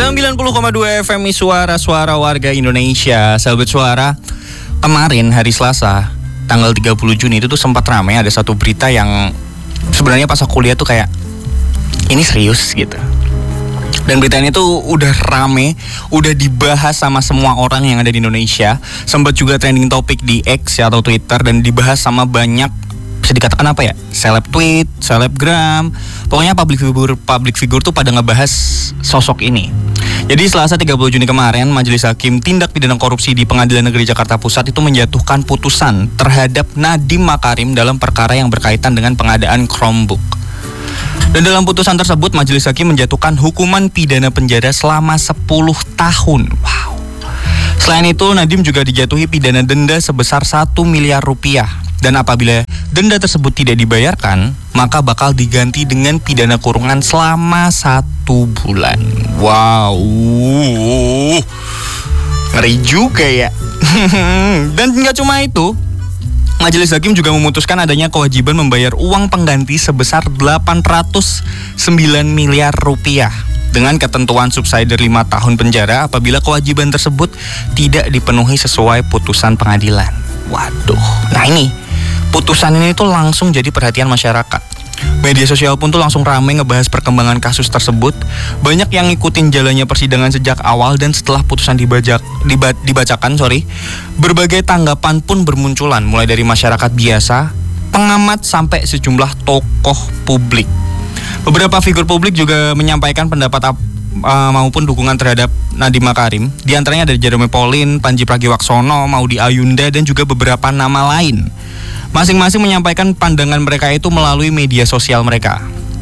90,2 FM Suara Warga Indonesia. Sahabat Suara, kemarin hari Selasa tanggal 30 Juni itu tuh sempat ramai. Ada satu berita yang sebenarnya pas aku lihat tuh kayak ini serius gitu. Dan berita ini tuh udah rame, udah dibahas sama semua orang yang ada di Indonesia. Sempat juga trending topik di X atau Twitter dan dibahas sama banyak, bisa dikatakan apa ya, seleb tweet, selebgram. Pokoknya public figure tuh pada ngebahas sosok ini. Jadi Selasa 30 Juni kemarin, Majelis Hakim Tindak Pidana Korupsi di Pengadilan Negeri Jakarta Pusat itu menjatuhkan putusan terhadap Nadiem Makarim dalam perkara yang berkaitan dengan pengadaan Chromebook. Dan dalam putusan tersebut, Majelis Hakim menjatuhkan hukuman pidana penjara selama 10 tahun. Wow. Selain itu, Nadiem juga dijatuhi pidana denda sebesar 1 miliar rupiah. Dan apabila denda tersebut tidak dibayarkan, maka bakal diganti dengan pidana kurungan selama 1 bulan. Wow, ngeri juga ya. Dan nggak cuma itu, Majelis Hakim juga memutuskan adanya kewajiban membayar uang pengganti sebesar 809 miliar rupiah dengan ketentuan subsidiar 5 tahun penjara apabila kewajiban tersebut tidak dipenuhi sesuai putusan pengadilan. Waduh, nah ini putusan ini tuh langsung jadi perhatian masyarakat. Media sosial pun tuh langsung ramai ngebahas perkembangan kasus tersebut. Banyak yang ngikutin jalannya persidangan sejak awal dan setelah putusan dibacakan, berbagai tanggapan pun bermunculan, mulai dari masyarakat biasa, pengamat sampai sejumlah tokoh publik. Beberapa figur publik juga menyampaikan pendapat maupun dukungan terhadap Nadiem Makarim. Di antaranya ada Jeremy Pauline, Panji Pragiwaksono, Maudy Ayunda, dan juga beberapa nama lain. Masing-masing menyampaikan pandangan mereka itu melalui media sosial mereka.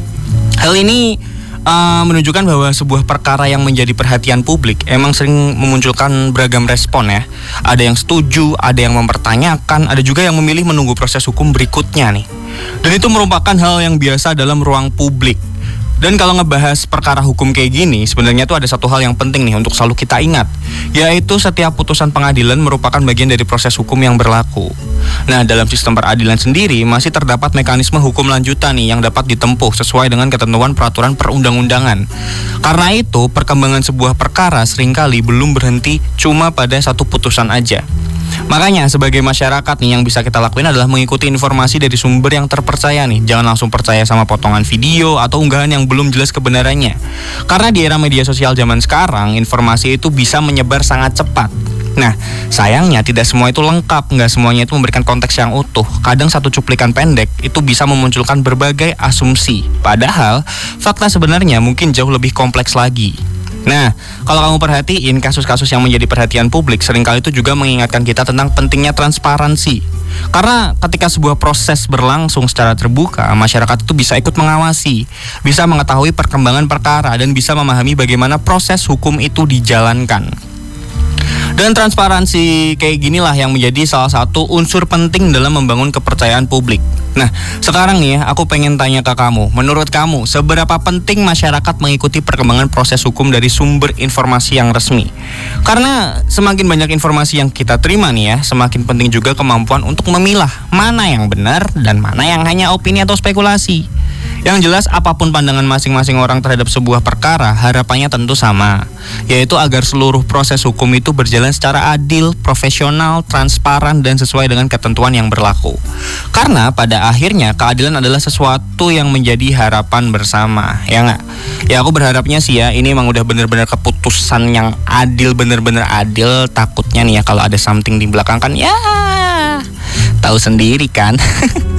Hal ini menunjukkan bahwa sebuah perkara yang menjadi perhatian publik emang sering memunculkan beragam respon ya. Ada yang setuju, ada yang mempertanyakan, ada juga yang memilih menunggu proses hukum berikutnya nih. Dan itu merupakan hal yang biasa dalam ruang publik. Dan kalau ngebahas perkara hukum kayak gini, sebenarnya tuh ada satu hal yang penting nih untuk selalu kita ingat, yaitu setiap putusan pengadilan merupakan bagian dari proses hukum yang berlaku. Nah, dalam sistem peradilan sendiri masih terdapat mekanisme hukum lanjutan nih yang dapat ditempuh sesuai dengan ketentuan peraturan perundang-undangan. Karena itu, perkembangan sebuah perkara seringkali belum berhenti cuma pada satu putusan aja. Makanya sebagai masyarakat nih yang bisa kita lakuin adalah mengikuti informasi dari sumber yang terpercaya nih. Jangan langsung percaya sama potongan video atau unggahan yang belum jelas kebenarannya. Karena di era media sosial zaman sekarang, informasi itu bisa menyebar sangat cepat. Nah, sayangnya tidak semua itu lengkap, nggak semuanya itu memberikan konteks yang utuh. Kadang satu cuplikan pendek itu bisa memunculkan berbagai asumsi. Padahal, fakta sebenarnya mungkin jauh lebih kompleks lagi. Nah, kalau kamu perhatiin kasus-kasus yang menjadi perhatian publik seringkali itu juga mengingatkan kita tentang pentingnya transparansi. Karena ketika sebuah proses berlangsung secara terbuka, masyarakat itu bisa ikut mengawasi, bisa mengetahui perkembangan perkara, dan bisa memahami bagaimana proses hukum itu dijalankan. Dan transparansi kayak ginilah yang menjadi salah satu unsur penting dalam membangun kepercayaan publik. Nah, sekarang nih ya, aku pengen tanya ke kamu, menurut kamu, seberapa penting masyarakat mengikuti perkembangan proses hukum dari sumber informasi yang resmi? Karena semakin banyak informasi yang kita terima nih ya, semakin penting juga kemampuan untuk memilah mana yang benar dan mana yang hanya opini atau spekulasi. Yang jelas, apapun pandangan masing-masing orang terhadap sebuah perkara, harapannya tentu sama, yaitu agar seluruh proses hukum itu berjalan secara adil, profesional, transparan, dan sesuai dengan ketentuan yang berlaku. Karena pada akhirnya keadilan adalah sesuatu yang menjadi harapan bersama, ya nggak? Ya aku berharapnya sih ya, ini emang udah bener-bener keputusan yang adil, bener-bener adil. Takutnya nih ya kalau ada something di belakang kan, ya tahu sendiri kan.